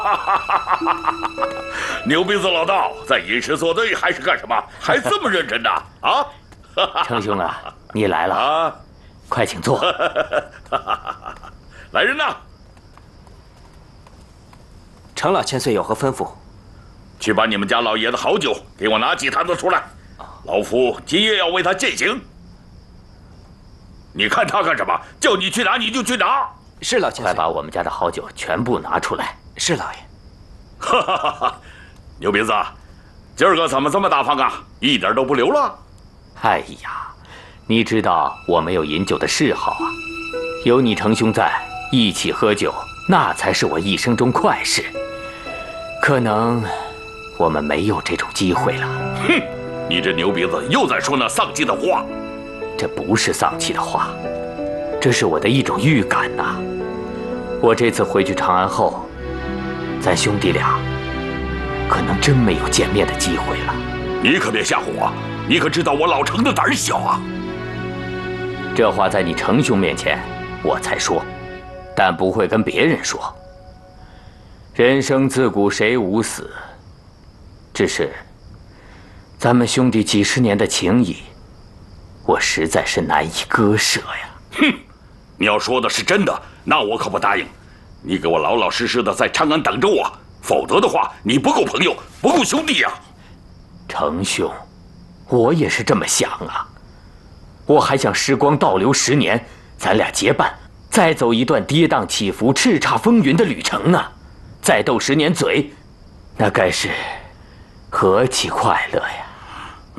牛鼻子老道，在吟诗作对还是干什么？还这么认真呢？啊！ 程兄啊，你来了啊！快请坐。 来人呐！ 程老千岁有何吩咐？ 去把你们家老爷的好酒给我拿几坛子出来，老夫今夜要为他饯行。你看他干什么？叫你去拿你就去拿。 是老千岁。快把我们家的好酒全部拿出来。是老爷。 哈哈哈哈！牛鼻子，今儿个怎么这么大方啊？一点都不留了。 哎呀，你知道我没有饮酒的嗜好啊。有你程兄在，一起喝酒，那才是我一生中快事。可能我们没有这种机会了。 哼！你这牛鼻子又在说那丧气的话。 这不是丧气的话，这是我的一种预感呐。我这次回去长安后，咱兄弟俩可能真没有见面的机会了。 你可别吓唬我，你可知道我老程的胆小啊。 这话在你程兄面前我才说，但不会跟别人说。人生自古谁无死，只是咱们兄弟几十年的情谊，我实在是难以割舍呀。 哼，你要说的是真的，那我可不答应。你给我老老实实的在长安等着我，否则的话，你不够朋友，不够兄弟呀。 程兄，我也是这么想啊。我还想时光倒流10年，咱俩结伴，再走一段跌宕起伏、叱咤风云的旅程呢。再斗10年嘴，那该是何其快乐呀！